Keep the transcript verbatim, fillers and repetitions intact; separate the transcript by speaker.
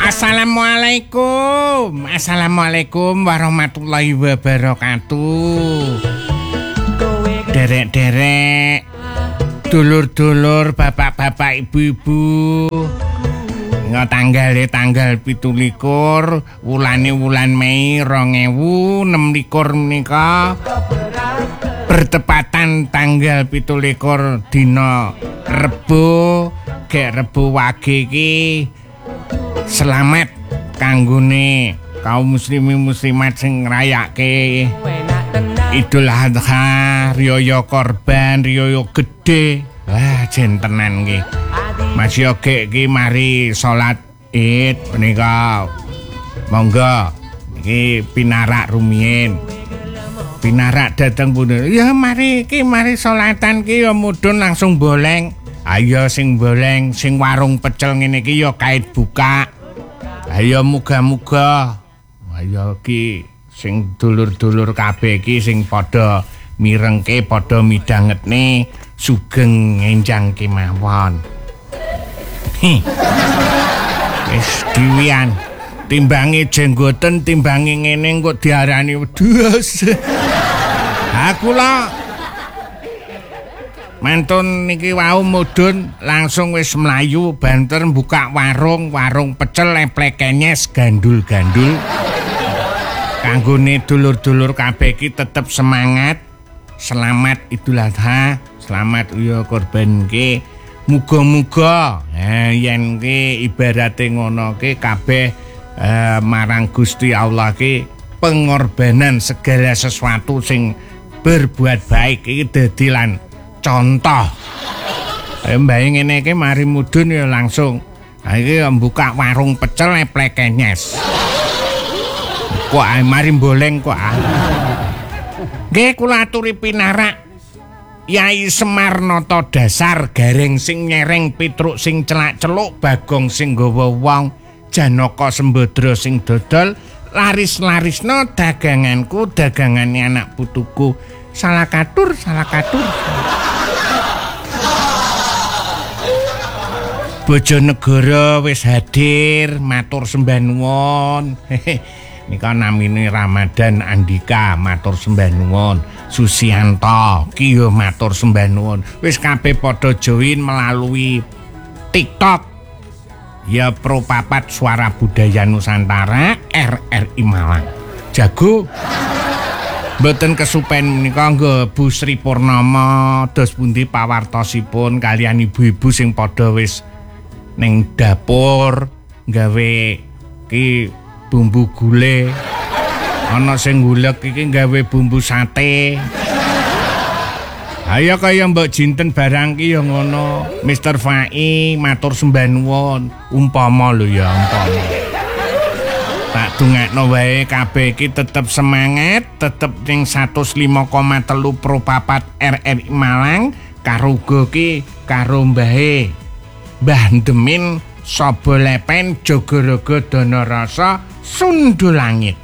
Speaker 1: Assalamualaikum. Assalamualaikum warahmatullahi wabarakatuh. Derek-derek, dulur-dulur, bapak-bapak, ibu-ibu. Nggak tanggal tanggal pitulikur, wulane wulan Mei rong ewu enem likur menika bertepatan tanggal pitulikur dina Rebo, gek Rebo Wage iki. Selamat kanggone kaum muslimin muslimat sing ngrayake Idul Adha, riyaya korban, riyaya gedhe. Wah, jentenan nggih. Mas Yoge iki mari salat Id menika. Monggo iki pinarak rumiyin. Pinarak dateng punten. Ya mari iki mari salatan ki ya mudhun langsung boleng. Ayo sing boleng, sing warung pecel ngene iki ya kait buka. Ayo muga-muga. Ayo ki sing dulur-dulur kabeh iki sing padha mirengke, padha midhangetne sugeng enjang kemawon. Wis diwian. Timbangi jenggoten, timbangi ngene kok diarani wedhus. Aku lah mantun niki wau mudhun langsung wis mlayu banter buka warung, warung pecel leplekenyes gandul-gandul. Kanggone dulur-dulur kabeh iki tetep semangat. Selamat Idul Adha, selamat uya korban ki. Muga-muga eh, yen ki ibarate ngono ki kabeh eh, marang Gusti Allah ki pengorbanan segala sesuatu sing berbuat baik iki dadi lan contoh. Eh, mbah ngene iki mari mudhun ya langsung. Ha iki mbuka warung pecel leplekenyes. Kok ae mari boleng kok. Nggih kula aturi pinarak Yai Semar Nata Dasar, Gareng sing nyereng, Pitruk sing celak-celuk, Bagong sing nggawa wong, Janaka Sembadra sing dodol, laris-larisno daganganku, dagangane anak putuku. Salah katur, salah katur. Bojonegoro wis hadir, matur sembah nuwun. Nika namine Ramadan Andika, matur sembah nuwun. Susianto ki yo matur sembah nuwun. Wis kabeh padha join melalui TikTok. Ya Pro Papat Suara Budaya Nusantara R R I Malang. Jago. Mboten kesupen menika nggo Bu Sri Purnama dos pundi pawartosipun kalian ibu-ibu sing padha wis ning dapur gawe ki bumbu gule. Ana sing ngulek iki gawe bumbu sate. Ayo kaya Mbok Jinten barang ki ya ngono. Mister Fai matur sembah nuwun. Umpama lho ya umpama. Tak dongakno wae kabeh iki tetep semangat, tetep ning seratus lima koma tiga Pro Papat R R I Malang karo uga ki karo mbahe Mbah Demin Sobo Lepen Jogorogo Donarasa Sundulangit.